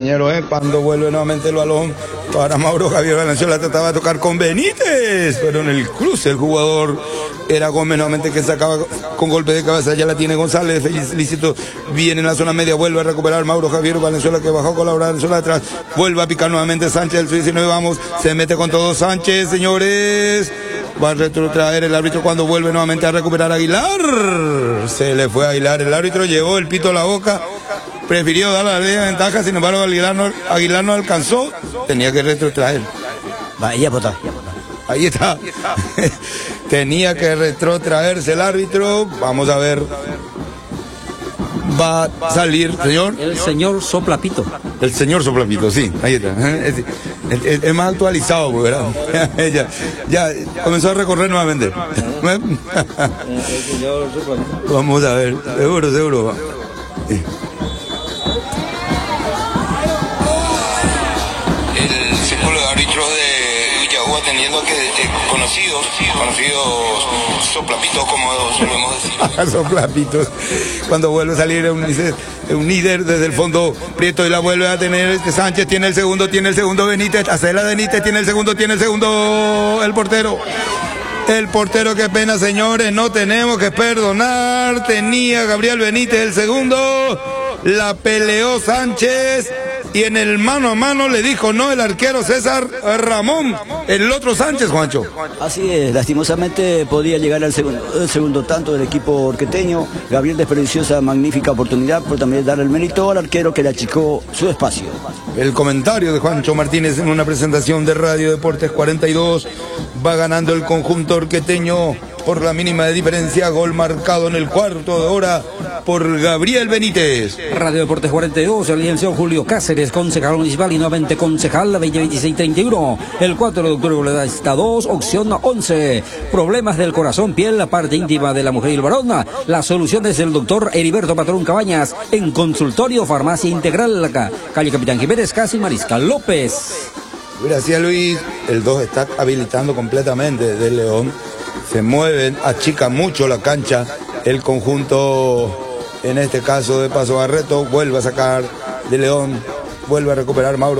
compañeros, cuando vuelve nuevamente el balón para Mauro Javier Valenzuela, trataba de tocar con Benítez, pero en el cruce el jugador era Gómez nuevamente que sacaba con golpe de cabeza, ya la tiene González, felicito, viene en la zona media, vuelve a recuperar Mauro Javier Valenzuela que bajó con la Valenzuela atrás, vuelve a picar nuevamente Sánchez, el sub-19, vamos, se mete con todo Sánchez, señores. Va a retrotraer el árbitro cuando vuelve nuevamente a recuperar a Aguilar. Se le fue a Aguilar. El árbitro llevó el pito a la boca. Prefirió dar la ventaja. Sin embargo, Aguilar no alcanzó. Tenía que retrotraer. Vaya, bota. Ahí está. Tenía que retrotraerse el árbitro. Vamos a ver. Va a salir, señor. El señor Soplapito. El señor Soplapito, sí, ahí está. Es más actualizado, ¿verdad? ya comenzó a recorrer nuevamente. Vamos a ver, seguro. El círculo de árbitros de Villahú atendiendo a que conocidos soplapitos, como solemos decir. Soplapitos. Cuando vuelve a salir un líder desde el fondo, Prieto y la vuelve a tener Sánchez, tiene el segundo Benítez, Acela Benítez, tiene el segundo el portero. El portero, qué pena, señores, no tenemos que perdonar. Tenía Gabriel Benítez el segundo, la peleó Sánchez. Y en el mano a mano le dijo no el arquero César Ramón, el otro Sánchez, Juancho. Así es, lastimosamente podía llegar al segundo tanto del equipo orqueteño. Gabriel desperdició esa magnífica oportunidad por también dar el mérito al arquero que le achicó su espacio. El comentario de Juancho Martínez en una presentación de Radio Deportes 42. Va ganando el conjunto orqueteño por la mínima de diferencia, gol marcado en el cuarto de hora por Gabriel Benítez. Radio Deportes 42, el licenciado Julio Cáceres, concejal municipal y nuevamente concejal 2026-31. El 4 de octubre le da esta 2, opción 11. Problemas del corazón, piel, la parte íntima de la mujer y el varón. La solución es el doctor Heriberto Patrón Cabañas en Consultorio Farmacia Integral, calle Capitán Jiménez, casi Mariscal López. Gracias, Luis. El 2 está habilitando completamente de León. Se mueven, achica mucho la cancha. El conjunto, en este caso de Paso Barreto, vuelve a sacar de León, vuelve a recuperar Mauro